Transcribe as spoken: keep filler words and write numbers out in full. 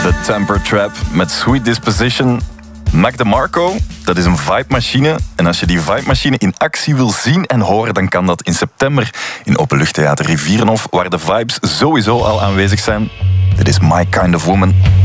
The Temper Trap met Sweet Disposition. Mac DeMarco, dat is een vibe-machine. En als je die vibe-machine in actie wil zien en horen, dan kan dat in september in Openluchttheater Rivierenhof, waar de vibes sowieso al aanwezig zijn. Dit is My Kind of Woman.